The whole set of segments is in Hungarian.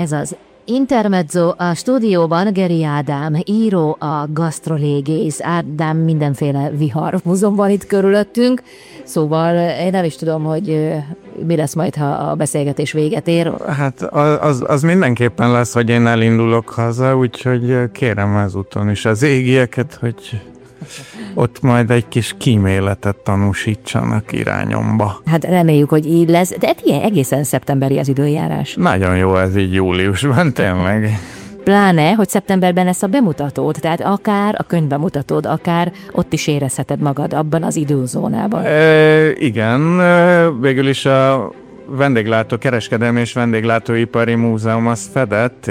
Ez az Intermezzo, a stúdióban Geri Ádám, író, a gasztrolégész. Ádám, mindenféle viharmuzon van itt körülöttünk, szóval én nem is tudom, hogy mi lesz majd, ha a beszélgetés véget ér. Hát az mindenképpen lesz, hogy én elindulok haza, úgyhogy kérem ezúton is az égieket, hogy ott majd egy kis kíméletet tanúsítsanak irányomba. Hát reméljük, hogy így lesz, de ilyen egészen szeptemberi az időjárás. Nagyon jó ez így júliusban, tényleg. Pláne, hogy szeptemberben lesz a bemutatód, tehát akár a könyvbemutatód, akár ott is érezheted magad abban az időzónában. Igen, végül is a kereskedelmi és vendéglátóipari múzeum az fedett,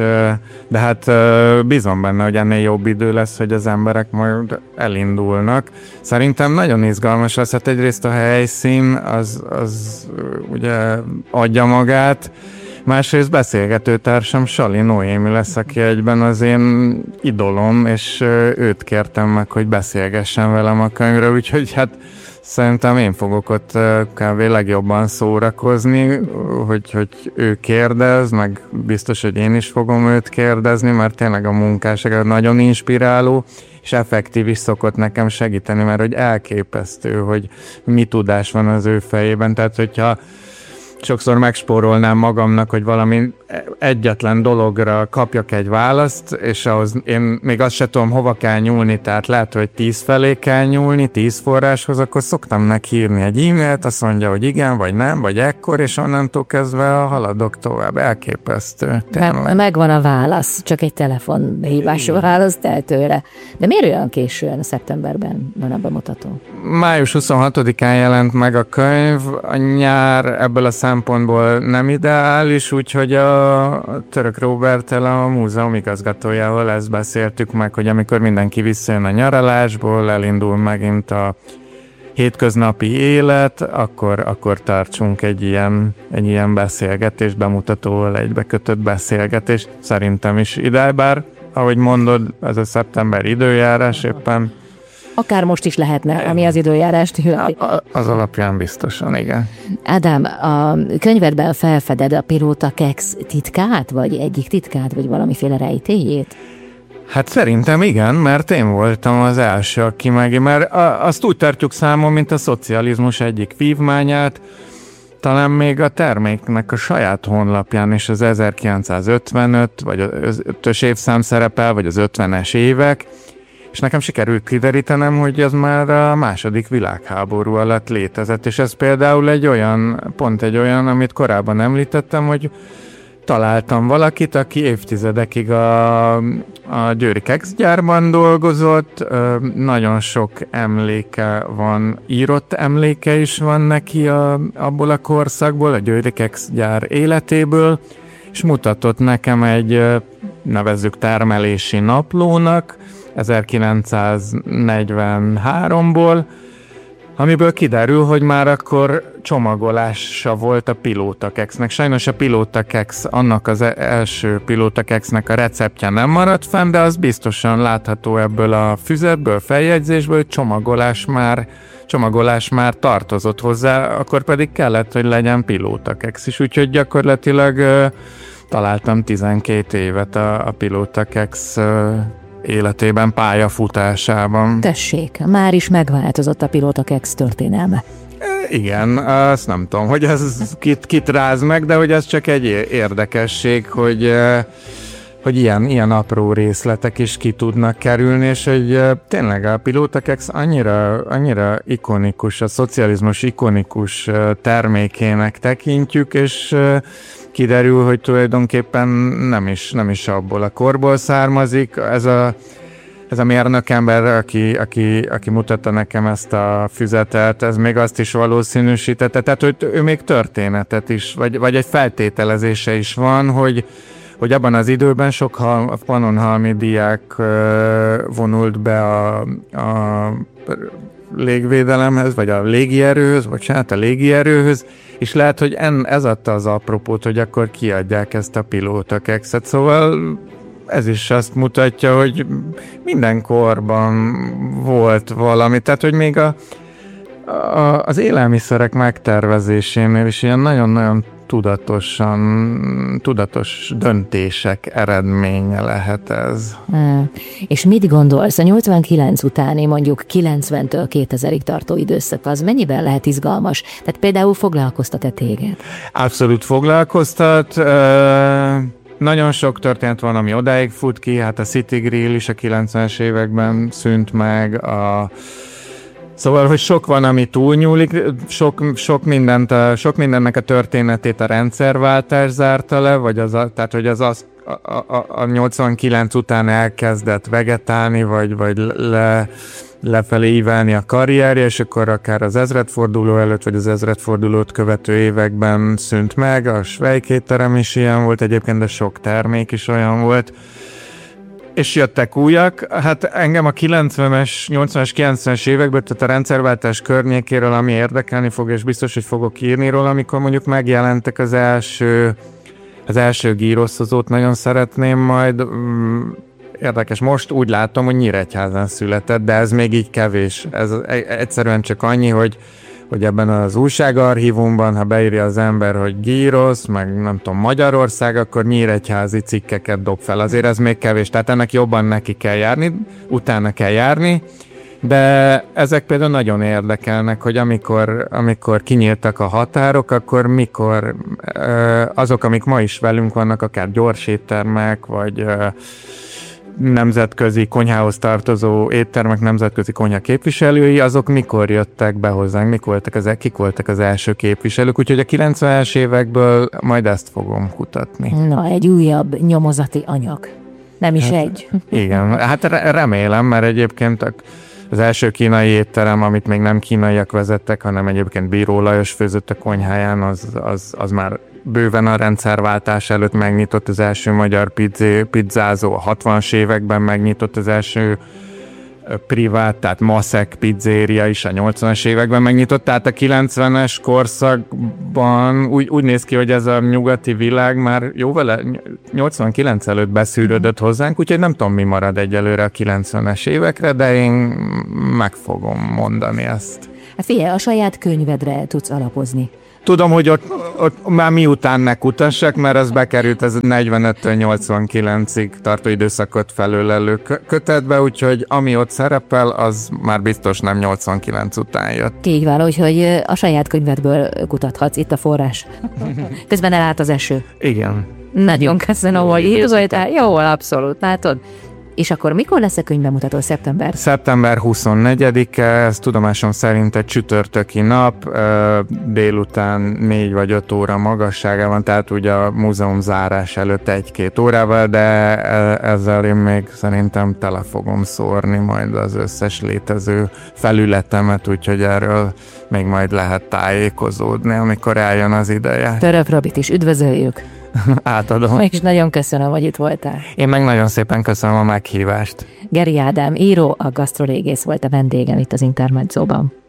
de hát bízom benne, hogy ennél jobb idő lesz, hogy az emberek majd elindulnak. Szerintem nagyon izgalmas lesz, hát egyrészt a helyszín az ugye adja magát, másrészt beszélgetőtársam Sali Noémi lesz, aki egyben az én idolom, és őt kértem meg, hogy beszélgessen velem a könyvről, úgyhogy hát szerintem én fogok ott kb. Legjobban szórakozni, hogy ő kérdez, meg biztos, hogy én is fogom őt kérdezni, mert tényleg a munkássága nagyon inspiráló, és effektív is szokott nekem segíteni, mert hogy elképesztő, hogy mi tudás van az ő fejében, tehát hogyha sokszor megspórolnám magamnak, hogy valami egyetlen dologra kapjak egy választ, és ahhoz én még azt se tudom, hova kell nyúlni, tehát lehet, hogy 10 felé kell nyúlni, 10 forráshoz, akkor szoktam neki írni egy e-mailt, azt mondja, hogy igen, vagy nem, vagy ekkor, és onnantól kezdve haladok tovább. Elképesztő. Megvan a válasz, csak egy telefonhívás választ el tőle. De miért olyan későn, szeptemberben van a bemutató? Május 26-án jelent meg a könyv, a nyár ebből a szempontból nem ideális, úgyhogy a Török Róberttel, a múzeum igazgatójával ezt beszéltük meg, hogy amikor mindenki visszajön a nyaralásból, elindul megint a hétköznapi élet, akkor tartsunk egy ilyen beszélgetés, bemutatóval egybekötött beszélgetés. Szerintem is ideál, bár ahogy mondod, ez a szeptember időjárás éppen. Akár most is lehetne, ami az időjárást illeti. Az alapján biztosan, igen. Ádám, a könyvedben felfeded a pilóta keksz titkát, vagy egyik titkát, vagy valamiféle rejtélyét? Hát szerintem igen, mert én voltam az első, aki mert azt úgy tartjuk számon, mint a szocializmus egyik vívmányát, talán még a terméknek a saját honlapján is az 1955, vagy az 5-ös évszám szerepel, vagy az 50-es évek, és nekem sikerült kiderítenem, hogy az már a második világháború alatt létezett, és ez például egy olyan, amit korábban említettem, hogy találtam valakit, aki évtizedekig a győri kekszgyárban dolgozott, nagyon sok emléke van, írott emléke is van neki abból a korszakból, a győri kekszgyár életéből, és mutatott nekem egy, nevezzük termelési naplónak, 1943-ból, amiből kiderül, hogy már akkor csomagolása volt a pilótakexnek. Sajnos a pilótakex, annak az első pilótakexnek a receptje nem maradt fenn, de az biztosan látható ebből a füzetből, feljegyzésből, hogy csomagolás már tartozott hozzá, akkor pedig kellett, hogy legyen pilótakex is. Úgyhogy gyakorlatilag találtam 12 évet a pilótakex életében, pályafutásában. Tessék, már is megváltozott a pilótakex történelme. Igen, azt nem tudom, hogy ez kit ráz meg, de hogy ez csak egy érdekesség, hogy ilyen apró részletek is ki tudnak kerülni, és hogy tényleg a pilótakex annyira ikonikus, a szocializmus ikonikus termékének tekintjük, és kiderül, hogy tulajdonképpen nem is abból a korból származik. Ez a mérnökember, aki mutatta nekem ezt a füzetet, ez még azt is valószínűsítette, tehát hogy ő még történetet is, vagy egy feltételezése is van, hogy abban az időben sok pannonhalmi diák vonult be a légvédelemhez, vagy a légierőhöz, és lehet, hogy ez adta az apropót, hogy akkor kiadják ezt a pilótakexet. Szóval ez is azt mutatja, hogy minden korban volt valami, tehát hogy még az élelmiszerek megtervezésénél is ilyen nagyon-nagyon tudatos döntések eredménye lehet ez. És mit gondolsz, a 89 utáni mondjuk 90-től 2000-ig tartó időszak az mennyiben lehet izgalmas? Tehát például foglalkoztat-e téged? Abszolút foglalkoztat. Nagyon sok történet van, ami odáig fut ki, hát a City Grill is a 90-es években szűnt meg, Szóval, hogy sok van, ami túlnyúlik, sok mindennek a történetét a rendszerváltás zárta le, vagy tehát, hogy a 89 után elkezdett vegetálni, vagy lefelé ívelni a karrierje, és akkor akár az ezredforduló előtt, vagy az ezredfordulót követő években szűnt meg, a Svejk-étterem is ilyen volt egyébként, de sok termék is olyan volt. És jöttek újak, hát engem a 90-es, 80-as, 90-es években, tehát a rendszerváltás környékéről, ami érdekelni fog, és biztos, hogy fogok írni róla, amikor mondjuk megjelentek az első gyroszozót, nagyon szeretném majd. Érdekes, most úgy látom, hogy Nyíregyházán született, de ez még így kevés. Ez egyszerűen csak annyi, hogy ebben az újságarchívumban, ha beírja az ember, hogy gyrosz, meg nem tudom, Magyarország, akkor nyíregyházi cikkeket dob fel. Azért ez még kevés, tehát ennek jobban neki kell járni, utána kell járni, de ezek például nagyon érdekelnek, hogy amikor kinyíltak a határok, akkor mikor azok, amik ma is velünk vannak, akár gyors éttermek, vagy nemzetközi konyhához tartozó éttermek, nemzetközi konyha képviselői, azok mikor jöttek be hozzánk, kik voltak az első képviselők, úgyhogy a 90-es évekből majd ezt fogom kutatni. Na, egy újabb nyomozati anyag. Nem is egy. Igen, hát remélem, mert egyébként az első kínai étterem, amit még nem kínaiak vezettek, hanem egyébként Bíró Lajos főzött a konyháján, az már bőven a rendszerváltás előtt megnyitott az első magyar pizzázó, a 60-as években megnyitott az első privát, tehát Maszek pizzéria is a 80-as években megnyitott, tehát a 90-es korszakban úgy néz ki, hogy ez a nyugati világ már jóval 89 előtt beszűrődött hozzánk, úgyhogy nem tudom, mi marad egyelőre a 90-es évekre, de én meg fogom mondani ezt. Hát figyelj, a saját könyvedre tudsz alapozni. Tudom, hogy ott már miután ne kutassak, mert az bekerült ez 45-től 89-ig tartó időszakot felölelő kötetbe, úgyhogy ami ott szerepel, az már biztos nem 89 után jött. Így van, úgyhogy a saját könyvedből kutathatsz, itt a forrás. Közben elállt az eső. Igen. Nagyon köszönöm, hogy írtál. Jó, abszolút, látod? És akkor mikor lesz a könyvbemutató? Szeptember? Szeptember 24-e, ez tudomásom szerint egy csütörtöki nap, délután 4 vagy 5 óra magasságában, tehát ugye a múzeum zárás előtt 1-2 órával, de ezzel én még szerintem tele fogom szórni majd az összes létező felületemet, úgyhogy erről még majd lehet tájékozódni, amikor eljön az ideje. Töröp Robit is üdvözöljük! Átadom. És nagyon köszönöm, hogy itt voltál. Én meg nagyon szépen köszönöm a meghívást. Geri Ádám író, a gasztrolégész volt a vendégem itt az Intermedzóban.